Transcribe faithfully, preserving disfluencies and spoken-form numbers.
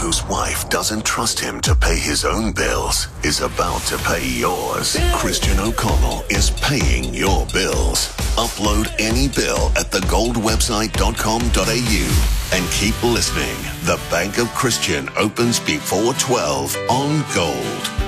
whose wife doesn't trust him to pay his own bills is about to pay yours. Christian O'Connell is paying your bills. Upload any bill at the gold website dot com dot a u and keep listening. The Bank of Christian opens before twelve on Gold.